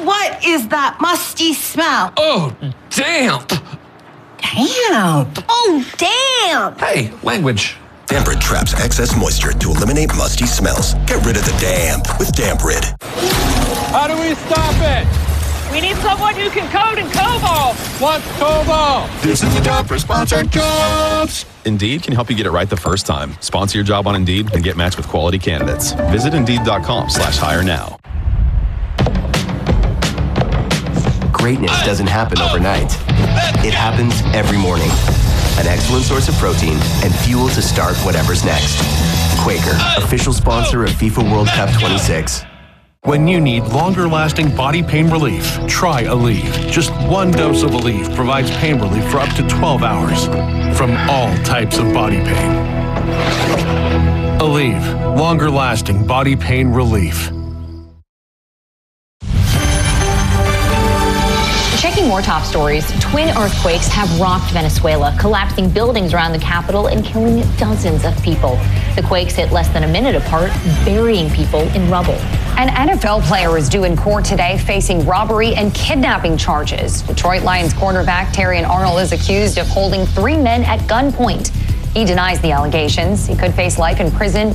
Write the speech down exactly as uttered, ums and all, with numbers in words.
What is that musty smell? Oh, damp. Damp. Oh, damp. Hey, language. Damp Rid traps excess moisture to eliminate musty smells. Get rid of the damp with Damp Rid. How do we stop it? We need someone who can code in COBOL. What's COBOL? This is the job for sponsored jobs. Indeed can help you get it right the first time. Sponsor your job on Indeed and get matched with quality candidates. Visit Indeed.com slash hire now. Greatness doesn't happen overnight. It happens every morning. An excellent source of protein and fuel to start whatever's next. Quaker, official sponsor of FIFA World Cup twenty-six. When you need longer-lasting body pain relief, try Aleve. Just one dose of Aleve provides pain relief for up to twelve hours from all types of body pain. Aleve, longer-lasting body pain relief. Checking more top stories, twin earthquakes have rocked Venezuela, collapsing buildings around the capital and killing dozens of people. The quakes hit less than a minute apart, burying people in rubble. An N F L player is due in court today facing robbery and kidnapping charges. Detroit Lions cornerback Terrion Arnold is accused of holding three men at gunpoint. He denies the allegations. He could face life in prison